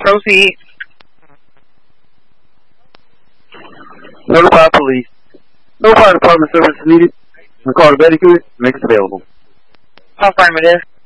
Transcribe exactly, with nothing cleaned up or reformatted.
Proceed. Notify police. No fire department service is needed. The call to Betty Make it available. Affirmative.